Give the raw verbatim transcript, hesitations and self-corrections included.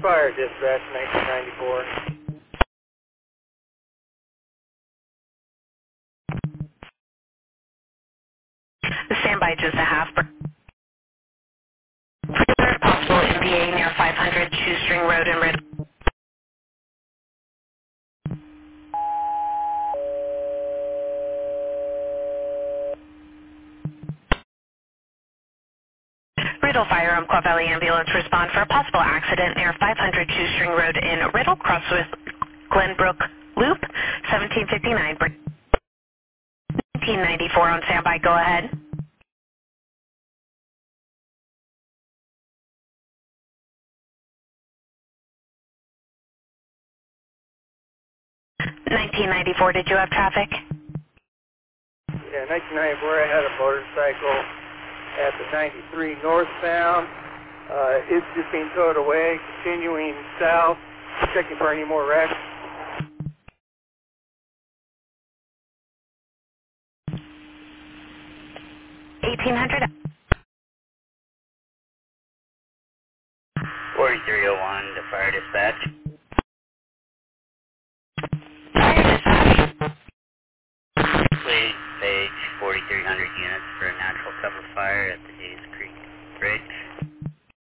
Fire Dispatch, nineteen ninety-four. Standby just a half. Possible M P A near five hundred Shoestring Road in Riddle. Riddle Fire Umpqua Valley Ambulance respond for a possible accident near five hundred Shoestring Road in Riddle, cross with Glenbrook Loop, seventeen fifty-nine. nineteen ninety-four on standby, go ahead. nineteen ninety-four, did you have traffic? Yeah, nineteen ninety-four, I had a motorcycle at the ninety-three northbound. Uh, it's just being towed away, continuing south, checking for any more wrecks. eighteen hundred. forty-three oh one to Fire Dispatch.